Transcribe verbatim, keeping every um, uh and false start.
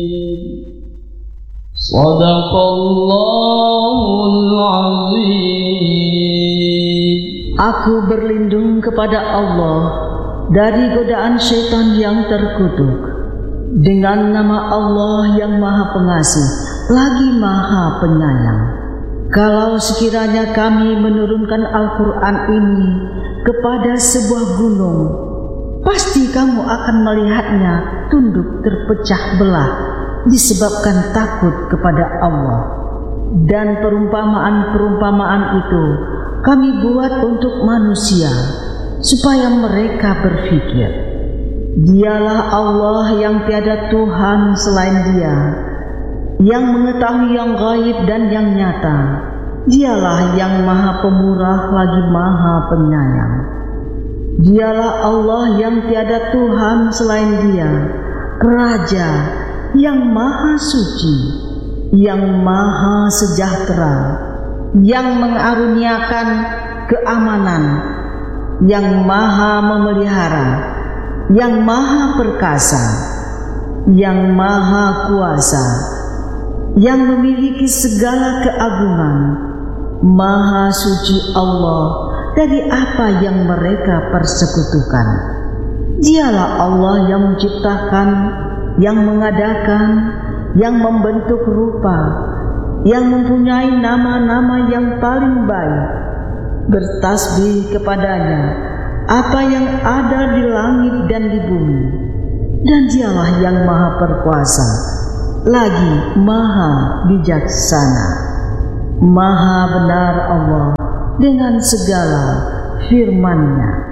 Shadaqallahul Azim. Aku berlindung kepada Allah dari godaan syaitan yang terkutuk. Dengan nama Allah yang Maha Pengasih, lagi Maha Penyayang. Kalau sekiranya kami menurunkan Al-Quran ini kepada sebuah gunung, pasti kamu akan melihatnya tunduk terpecah belah disebabkan takut kepada Allah. Dan perumpamaan-perumpamaan itu kami buat untuk manusia supaya mereka berpikir. Dialah Allah yang tiada Tuhan selain Dia, yang mengetahui yang gaib dan yang nyata. Dialah yang Maha Pemurah lagi Maha Penyayang. Dialah Allah yang tiada Tuhan selain Dia, Raja yang Maha Suci, yang Maha Sejahtera, yang mengaruniakan keamanan, yang Maha Memelihara, yang Maha Perkasa, yang Maha Kuasa, yang memiliki segala keagungan. Maha suci Allah dari apa yang mereka persekutukan. Dialah Allah yang menciptakan, yang mengadakan, yang membentuk rupa, yang mempunyai nama-nama yang paling baik. Bertasbih kepadanya apa yang ada di langit dan di bumi. Dan Dialah yang Maha Perkuasa, lagi Maha Bijaksana. Maha benar Allah dengan segala firman-Nya.